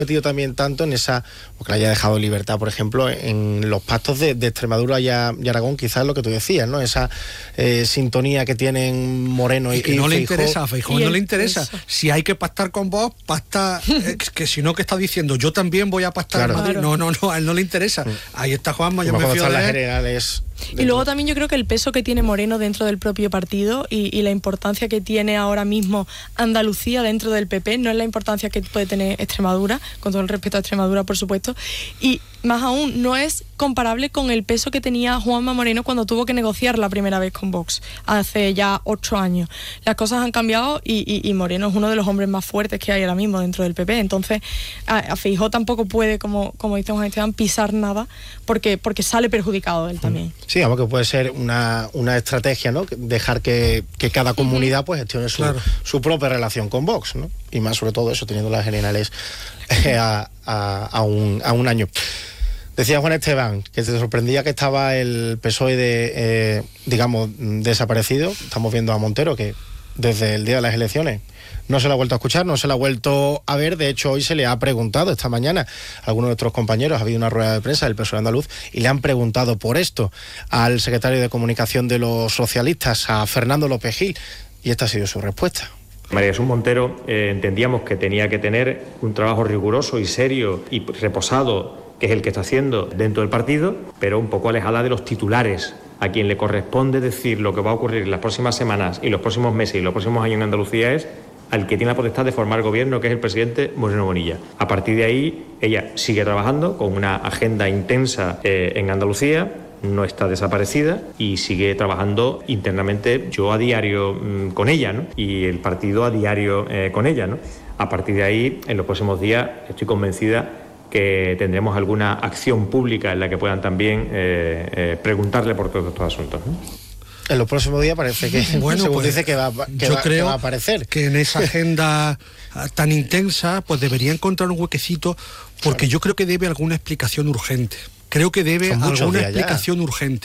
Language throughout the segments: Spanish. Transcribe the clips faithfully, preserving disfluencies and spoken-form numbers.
metido también tanto en esa, o que le haya dejado libertad, por ejemplo, en los pactos de, de Extremadura y, a, y Aragón, quizás lo que tú decías, ¿no? Esa eh, sintonía que tienen Moreno y, y que no y le Feijóo. interesa, a Feijóo no le interesa. Eso. Si hay que pactar con vos, pacta, eh, que si no, que está diciendo, yo también voy a pactar claro. en Madrid. Claro. No, no, no, a él no le interesa. Mm. Ahí está Juanma, yo me fío de las él. generales. Y luego también yo creo que el peso que tiene Moreno dentro del propio partido y, y la importancia que tiene ahora mismo Andalucía dentro del P P, no es la importancia que puede tener Extremadura, con todo el respeto a Extremadura, por supuesto, y más aún, no es comparable con el peso que tenía Juanma Moreno cuando tuvo que negociar la primera vez con Vox, hace ya ocho años. Las cosas han cambiado y, y, y Moreno es uno de los hombres más fuertes que hay ahora mismo dentro del P P, entonces a, a Feijóo tampoco puede, como, como dice Juan Esteban, pisar nada, porque, porque sale perjudicado él también. Sí, algo que puede ser una, una estrategia, ¿no? Dejar que, que cada comunidad pues gestione su, claro. su propia relación con Vox, ¿no? Y más sobre todo eso, teniendo las generales eh, a, a, a, un, a un año. Decía Juan Esteban que te sorprendía que estaba el P S O E de, eh, digamos, desaparecido. Estamos viendo a Montero que desde el día de las elecciones no se la ha vuelto a escuchar, no se la ha vuelto a ver. De hecho, hoy se le ha preguntado, esta mañana, a algunos de nuestros compañeros, ha habido una rueda de prensa del P S O E andaluz y le han preguntado por esto al secretario de Comunicación de los socialistas, a Fernando López Gil, y esta ha sido su respuesta. María Jesús Montero eh, entendíamos que tenía que tener un trabajo riguroso y serio y reposado, que es el que está haciendo dentro del partido, pero un poco alejada de los titulares. A quien le corresponde decir lo que va a ocurrir en las próximas semanas y los próximos meses y los próximos años en Andalucía es al que tiene la potestad de formar gobierno, que es el presidente Moreno Bonilla. A partir de ahí, ella sigue trabajando con una agenda intensa eh, en Andalucía, no está desaparecida y sigue trabajando internamente, yo a diario mmm, con ella, ¿no? Y el partido a diario eh, con ella, ¿no? A partir de ahí, en los próximos días, estoy convencida que tendremos alguna acción pública en la que puedan también eh, eh, preguntarle por todos estos asuntos, ¿no? En los próximos días parece que, bueno, según pues, dice, que va, que, yo va, creo que va a aparecer. Que en esa agenda tan intensa, pues debería encontrar un huequecito, porque claro. yo creo que debe alguna explicación urgente. Creo que debe alguna explicación ya. urgente.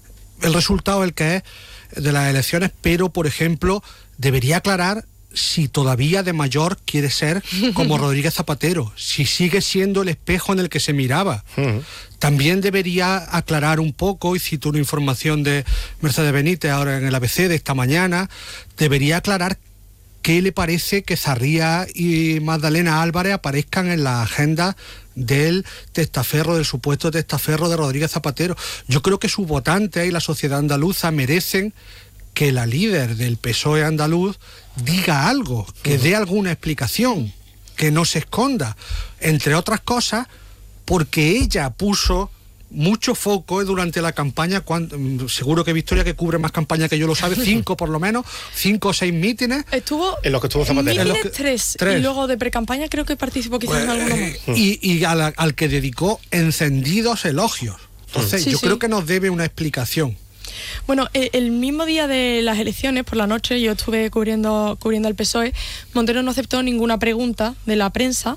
El resultado es el que es de las elecciones, pero, por ejemplo, debería aclarar si todavía de mayor quiere ser como Rodríguez Zapatero, si sigue siendo el espejo en el que se miraba. Uh-huh. También debería aclarar un poco, y cito una información de Mercedes Benítez ahora en el A B C de esta mañana, debería aclarar qué le parece que Zarría y Magdalena Álvarez aparezcan en la agenda del testaferro, del supuesto testaferro de Rodríguez Zapatero. Yo creo que sus votantes y la sociedad andaluza merecen que la líder del P S O E andaluz diga algo, que dé alguna explicación, que no se esconda, entre otras cosas, porque ella puso mucho foco durante la campaña, cuando, seguro que Victoria, que cubre más campaña que yo lo sabe, cinco por lo menos, cinco o seis mítines. Estuvo en los que estuvo Zapatero. Mítines que, tres, tres, y luego de precampaña creo que participó quizás pues, en alguno más. Y, y al, al que dedicó encendidos elogios. Entonces sí, yo sí. creo que nos debe una explicación. Bueno, el mismo día de las elecciones, por la noche, yo estuve cubriendo cubriendo al P S O E, Montero no aceptó ninguna pregunta de la prensa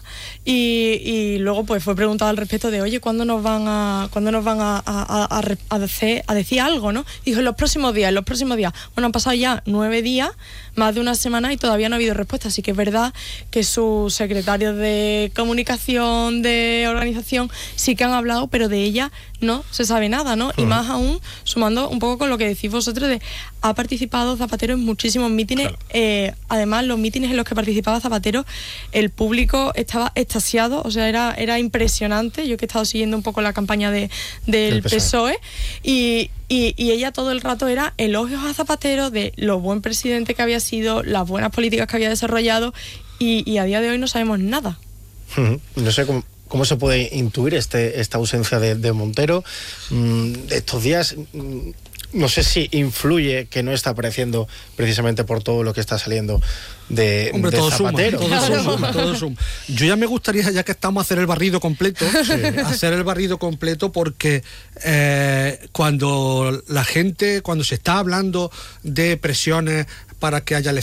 y, y luego pues fue preguntado al respecto de, oye, ¿cuándo nos van a cuándo nos van a, a, a, a, decir, a decir algo, no? Dijo, en los próximos días, en los próximos días. Bueno, han pasado ya nueve días, más de una semana y todavía no ha habido respuesta, así que es verdad que sus secretarios de comunicación, de organización, sí que han hablado, pero de ella no se sabe nada, ¿no? Uh-huh. Y más aún, sumando un poco con lo que decís vosotros de ha participado Zapatero en muchísimos mítines, claro. eh, además los mítines en los que participaba Zapatero, el público estaba extasiado, o sea, era, era impresionante, yo que he estado siguiendo un poco la campaña de, del P S O E, y, y, y ella todo el rato era elogios a Zapatero de lo buen presidente que había sido, las buenas políticas que había desarrollado, y, y a día de hoy no sabemos nada. Uh-huh. No sé cómo ¿Cómo se puede intuir este, esta ausencia de, de Montero? Mm, estos días, mm, no sé si influye que no está apareciendo precisamente por todo lo que está saliendo de, Hombre, de todo Zapatero. Suma, todo, claro. suma, todo suma. Yo ya me gustaría, ya que estamos, a hacer el barrido completo, sí. hacer el barrido completo porque eh, cuando la gente, cuando se está hablando de presiones para que haya